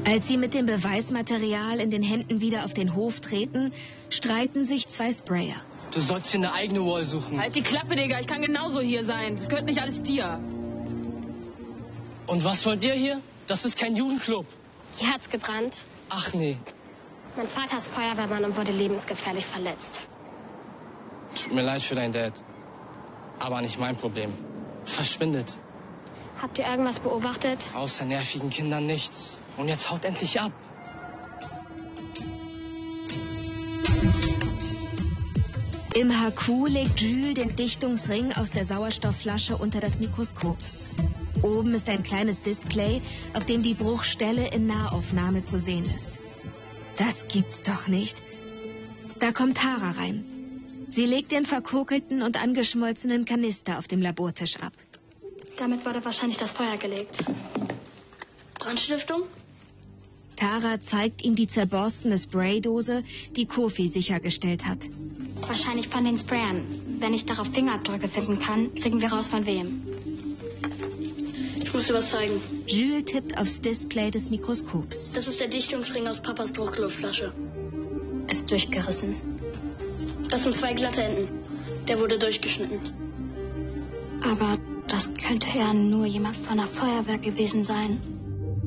Als sie mit dem Beweismaterial in den Händen wieder auf den Hof treten, streiten sich zwei Sprayer. Du sollst dir eine eigene Wall suchen. Halt die Klappe, Digga. Ich kann genauso hier sein. Das gehört nicht alles dir. Und was wollt ihr hier? Das ist kein Jugendclub. Hier hat's gebrannt. Ach nee. Mein Vater ist Feuerwehrmann und wurde lebensgefährlich verletzt. Tut mir leid für dein Dad. Aber nicht mein Problem. Verschwindet. Habt ihr irgendwas beobachtet? Außer nervigen Kindern nichts. Und jetzt haut endlich ab. Im HQ legt Jules den Dichtungsring aus der Sauerstoffflasche unter das Mikroskop. Oben ist ein kleines Display, auf dem die Bruchstelle in Nahaufnahme zu sehen ist. Das gibt's doch nicht. Da kommt Tara rein. Sie legt den verkokelten und angeschmolzenen Kanister auf dem Labortisch ab. Damit wurde wahrscheinlich das Feuer gelegt. Brandstiftung? Tara zeigt ihm die zerborstene Spraydose, die Kofi sichergestellt hat. Wahrscheinlich von den Sprayern. Wenn ich darauf Fingerabdrücke finden kann, kriegen wir raus von wem. Ich muss dir was zeigen. Jules tippt aufs Display des Mikroskops. Das ist der Dichtungsring aus Papas Druckluftflasche. Ist durchgerissen. Das sind 2 glatte Enden. Der wurde durchgeschnitten. Aber das könnte ja nur jemand von der Feuerwehr gewesen sein.